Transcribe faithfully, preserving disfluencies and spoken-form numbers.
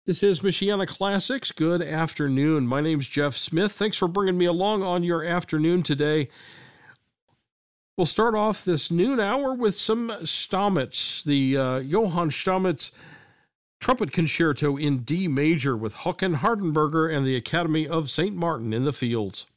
This is Michiana Classics. Good afternoon. My name's Jeff Smith. Thanks for bringing me along on your afternoon today. We'll start off this noon hour with some Stamitz, the uh, Johann Stamitz Trumpet Concerto in D major with Håkan Hardenberger and the Academy of Saint Martin in the Fields.